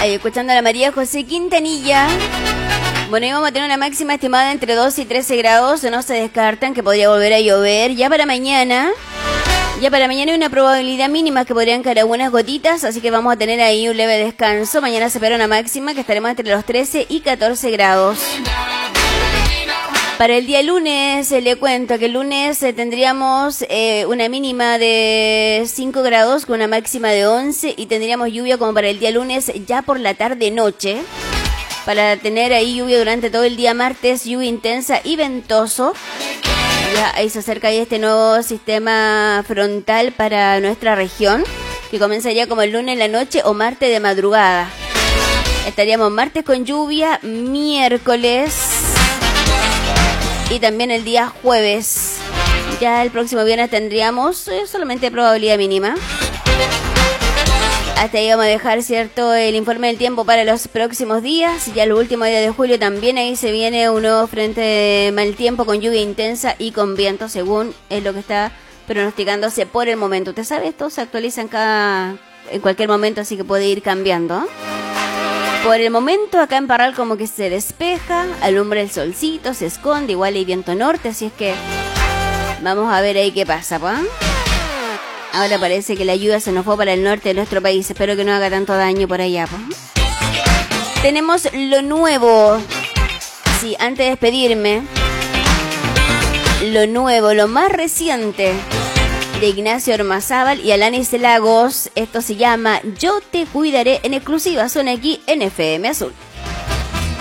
Ahí escuchando a la María José Quintanilla. Bueno, íbamos a tener una máxima estimada entre 12 y 13 grados. No se descartan que podría volver a llover. Ya para mañana hay una probabilidad mínima que podrían caer algunas gotitas. Así que vamos a tener ahí un leve descanso. Mañana se espera una máxima que estaremos entre los 13 y 14 grados. Para el día lunes, le cuento que el lunes tendríamos una mínima de 5 grados con una máxima de 11 y tendríamos lluvia como para el día lunes ya por la tarde-noche. Para tener ahí lluvia durante todo el día martes, lluvia intensa y ventoso. Ya ahí se acerca ahí este nuevo sistema frontal para nuestra región, que comenzaría como el lunes en la noche o martes de madrugada. Estaríamos martes con lluvia, miércoles y también el día jueves. Ya el próximo viernes tendríamos solamente probabilidad mínima. Hasta ahí vamos a dejar, ¿cierto?, el informe del tiempo para los próximos días. Ya el último día de julio también ahí se viene un nuevo frente de mal tiempo con lluvia intensa y con viento, según es lo que está pronosticándose por el momento. Usted sabe, esto se actualiza en cualquier momento, así que puede ir cambiando. Por el momento acá en Parral como que se despeja, alumbra el solcito, se esconde, igual hay viento norte, así es que vamos a ver ahí qué pasa, ¿pues? Ahora parece que la lluvia se nos fue para el norte de nuestro país, espero que no haga tanto daño por allá, ¿pues? Tenemos lo nuevo, sí, antes de despedirme, lo nuevo, lo más reciente de Ignacio Ormazábal y Alanis Lagos. Esto se llama Yo te cuidaré, en exclusiva, suena aquí en FM Azul.